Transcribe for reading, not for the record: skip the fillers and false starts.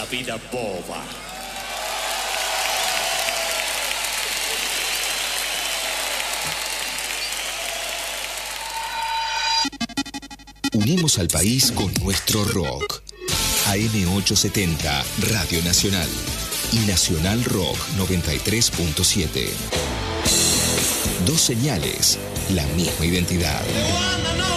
la vida boba. Unimos al país con nuestro rock. AM870, Radio Nacional. Y Nacional Rock 93.7. Dos señales, la misma identidad.